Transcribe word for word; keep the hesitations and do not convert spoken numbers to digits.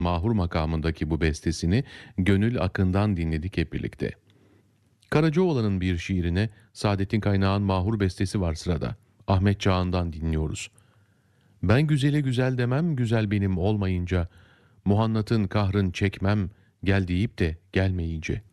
Mahur makamındaki bu bestesini Gönül Akın'dan dinledik hep birlikte. Karacaoğlan'ın bir şiirine Saadettin Kaynağ'ın Mahur bestesi var sırada. Ahmet Çağan'dan dinliyoruz. Ben güzele güzel demem, güzel benim olmayınca, muhannatın kahrın çekmem, gel deyip de gelmeyince.